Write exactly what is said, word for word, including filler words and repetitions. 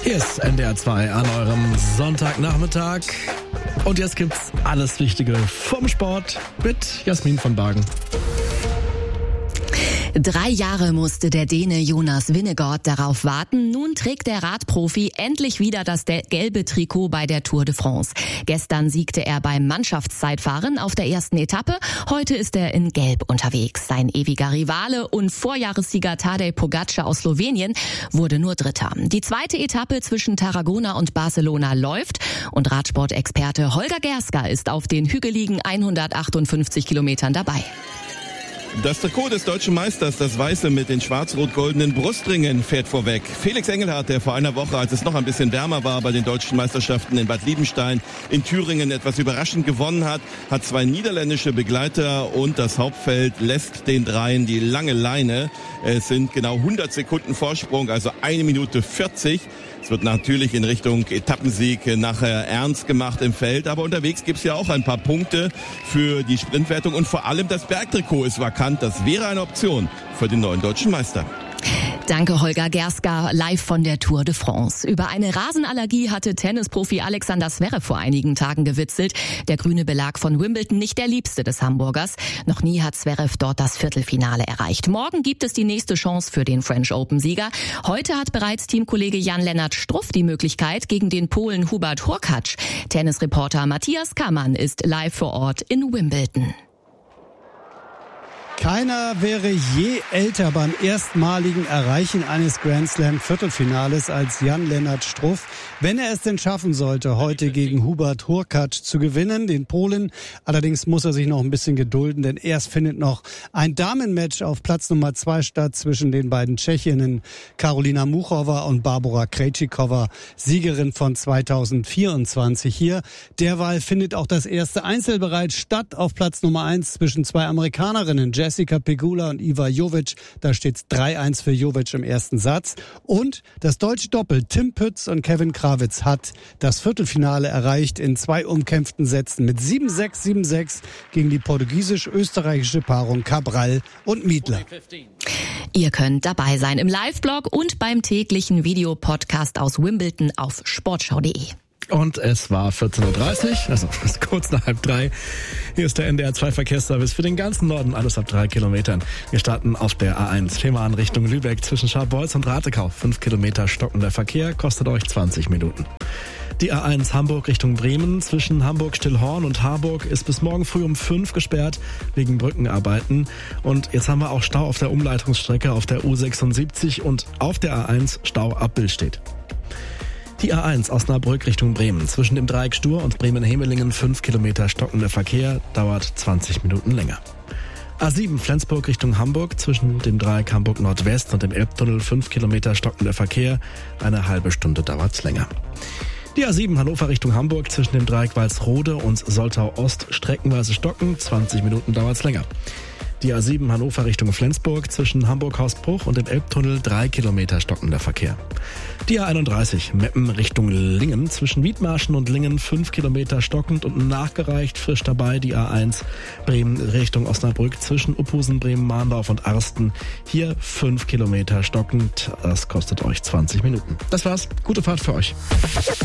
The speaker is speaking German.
Hier ist N D R zwei an eurem Sonntagnachmittag. Und jetzt gibt's alles Wichtige vom Sport mit Jasmin von Bargen. Drei Jahre musste der Däne Jonas Vingegaard darauf warten. Nun trägt der Radprofi endlich wieder das gelbe Trikot bei der Tour de France. Gestern siegte er beim Mannschaftszeitfahren auf der ersten Etappe. Heute ist er in Gelb unterwegs. Sein ewiger Rivale und Vorjahressieger Tadej Pogačar aus Slowenien wurde nur Dritter. Die zweite Etappe zwischen Tarragona und Barcelona läuft und Radsportexperte Holger Gerska ist auf den hügeligen hundertachtundfünfzig Kilometern dabei. Das Trikot des deutschen Meisters, das weiße mit den schwarz-rot-goldenen Brustringen, fährt vorweg. Felix Engelhardt, der vor einer Woche, als es noch ein bisschen wärmer war, bei den deutschen Meisterschaften in Bad Liebenstein in Thüringen etwas überraschend gewonnen hat, hat zwei niederländische Begleiter und das Hauptfeld lässt den Dreien die lange Leine. Es sind genau hundert Sekunden Vorsprung, also eine Minute vierzig. Es wird natürlich in Richtung Etappensieg nachher ernst gemacht im Feld, aber unterwegs gibt's ja auch ein paar Punkte für die Sprintwertung und vor allem das Bergtrikot ist vakant. Das wäre eine Option für den neuen deutschen Meister. Danke Holger Gerska, live von der Tour de France. Über eine Rasenallergie hatte Tennisprofi Alexander Zverev vor einigen Tagen gewitzelt. Der grüne Belag von Wimbledon nicht der liebste des Hamburgers. Noch nie hat Zverev dort das Viertelfinale erreicht. Morgen gibt es die nächste Chance für den French Open-Sieger. Heute hat bereits Teamkollege Jan-Lennart Struff die Möglichkeit gegen den Polen Hubert Hurkacz. Tennisreporter Matthias Kammann ist live vor Ort in Wimbledon. Keiner wäre je älter beim erstmaligen Erreichen eines Grand Slam Viertelfinales als Jan-Lennart Struff. Wenn er es denn schaffen sollte, heute gegen Hubert Hurkacz zu gewinnen, den Polen. Allerdings muss er sich noch ein bisschen gedulden, denn erst findet noch ein Damenmatch auf Platz Nummer zwei statt zwischen den beiden Tschechinnen Karolina Muchova und Barbora Krejcikova, Siegerin von zweitausendvierundzwanzig hier. Derweil findet auch das erste Einzel bereits statt auf Platz Nummer eins zwischen zwei Amerikanerinnen, Jessica Pegula und Iva Jovic. Da steht's drei eins für Jovic im ersten Satz. Und das deutsche Doppel Tim Pütz und Kevin Krawitz hat das Viertelfinale erreicht in zwei umkämpften Sätzen mit sieben sechs, sieben sechs gegen die portugiesisch-österreichische Paarung Cabral und Miedler. Ihr könnt dabei sein im Live-Blog und beim täglichen Videopodcast aus Wimbledon auf sportschau punkt de. Und es war vierzehn Uhr dreißig, also kurz nach halb drei. Hier ist der N D R zwei Verkehrsservice für den ganzen Norden, alles ab drei Kilometern. Wir starten auf der A eins, Fehmarn Richtung Lübeck zwischen Scharbeutz und Ratekau. Fünf Kilometer stockender Verkehr, kostet euch zwanzig Minuten. Die A eins Hamburg Richtung Bremen zwischen Hamburg-Stillhorn und Harburg ist bis morgen früh um fünf gesperrt wegen Brückenarbeiten. Und jetzt haben wir auch Stau auf der Umleitungsstrecke auf der U sechsundsiebzig und auf der A eins Stau ab Billstedt. Die A eins Osnabrück Richtung Bremen. Zwischen dem Dreieck Stur und Bremen-Hemelingen fünf Kilometer stockender Verkehr, dauert zwanzig Minuten länger. A sieben Flensburg Richtung Hamburg. Zwischen dem Dreieck Hamburg Nordwest und dem Elbtunnel fünf Kilometer stockender Verkehr, eine halbe Stunde dauert's länger. Die A sieben Hannover Richtung Hamburg. Zwischen dem Dreieck Walsrode und Soltau Ost streckenweise stocken, zwanzig Minuten dauert's länger. Die A sieben Hannover Richtung Flensburg, zwischen Hamburg-Hausbruch und dem Elbtunnel drei Kilometer stockender Verkehr. Die A einunddreißig Meppen Richtung Lingen, zwischen Wiedmarschen und Lingen fünf Kilometer stockend und nachgereicht, frisch dabei die A eins Bremen Richtung Osnabrück, zwischen Uphusen, Bremen, Mahndorf und Arsten. Hier fünf Kilometer stockend, das kostet euch zwanzig Minuten. Das war's, gute Fahrt für euch.